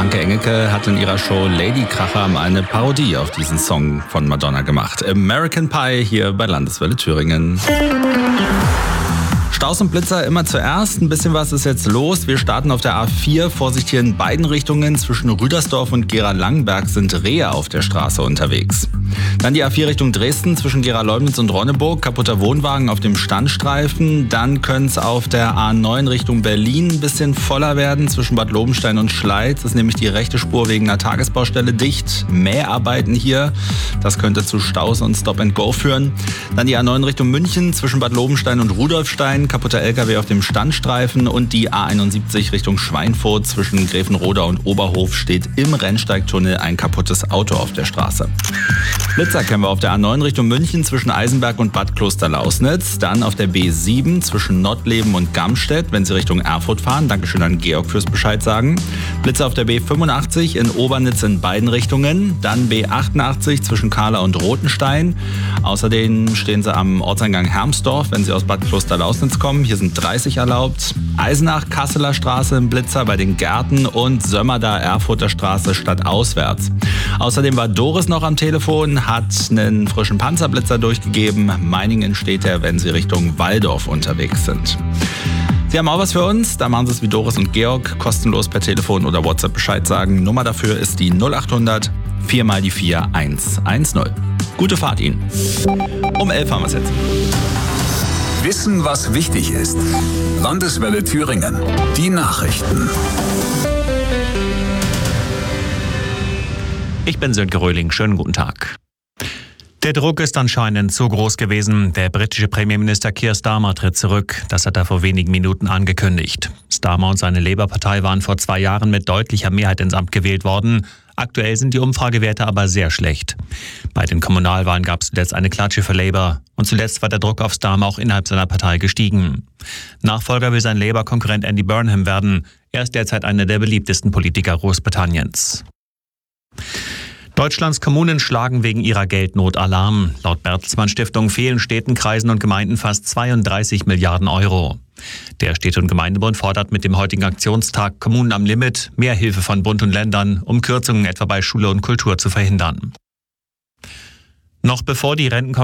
Anke Engelke hat in ihrer Show Lady Kracher eine Parodie auf diesen Song von Madonna gemacht. American Pie hier bei Landeswelle Thüringen. Staus und Blitzer immer zuerst. Ein bisschen was ist jetzt los. Wir starten auf der A4. Vorsicht hier in beiden Richtungen. Zwischen Rüdersdorf und Gera-Langenberg sind Rehe auf der Straße unterwegs. Dann die A4 Richtung Dresden zwischen Gera-Leumnitz und Ronneburg. Kaputter Wohnwagen auf dem Standstreifen. Dann könnte es auf der A9 Richtung Berlin ein bisschen voller werden. Zwischen Bad Lobenstein und Schleiz ist nämlich die rechte Spur wegen einer Tagesbaustelle dicht. Mäharbeiten hier. Das könnte zu Staus und Stop-and-Go führen. Dann die A9 Richtung München zwischen Bad Lobenstein und Rudolfstein. Kaputter LKW auf dem Standstreifen und die A71 Richtung Schweinfurt zwischen Gräfenroda und Oberhof steht im Rennsteigtunnel ein kaputtes Auto auf der Straße. Blitzer kennen wir auf der A9 Richtung München zwischen Eisenberg und Bad Klosterlausnitz. Dann auf der B7 zwischen Nottleben und Gamstedt, wenn Sie Richtung Erfurt fahren. Dankeschön an Georg fürs Bescheid sagen. Blitzer auf der B85 in Obernitz in beiden Richtungen. Dann B88 zwischen Kahla und Rothenstein. Außerdem stehen Sie am Ortseingang Hermsdorf, wenn Sie aus Bad Klosterlausnitz kommen. Hier sind 30 erlaubt. Eisenach, Kasseler Straße im Blitzer bei den Gärten und Sömmerda, Erfurter Straße stadtauswärts. Außerdem war Doris noch am Telefon, hat einen frischen Panzerblitzer durchgegeben. Meiningen steht er, wenn Sie Richtung Walldorf unterwegs sind. Sie haben auch was für uns, da machen Sie es wie Doris und Georg, kostenlos per Telefon oder WhatsApp Bescheid sagen. Nummer dafür ist die 0800 4 mal die 4 110. Gute Fahrt Ihnen. Um 11 haben wir es jetzt. Wissen, was wichtig ist. Landeswelle Thüringen. Die Nachrichten. Ich bin Sönke Röhling. Schönen guten Tag. Der Druck ist anscheinend zu groß gewesen. Der britische Premierminister Keir Starmer tritt zurück. Das hat er vor wenigen Minuten angekündigt. Starmer und seine Labour-Partei waren vor 2 Jahren mit deutlicher Mehrheit ins Amt gewählt worden. Aktuell sind die Umfragewerte aber sehr schlecht. Bei den Kommunalwahlen gab es zuletzt eine Klatsche für Labour. Und zuletzt war der Druck auf Starmer auch innerhalb seiner Partei gestiegen. Nachfolger will sein Labour-Konkurrent Andy Burnham werden. Er ist derzeit einer der beliebtesten Politiker Großbritanniens. Deutschlands Kommunen schlagen wegen ihrer Geldnot Alarm. Laut Bertelsmann Stiftung fehlen Städten, Kreisen und Gemeinden fast 32 Milliarden Euro. Der Städte- und Gemeindebund fordert mit dem heutigen Aktionstag Kommunen am Limit mehr Hilfe von Bund und Ländern, um Kürzungen etwa bei Schule und Kultur zu verhindern. Noch bevor die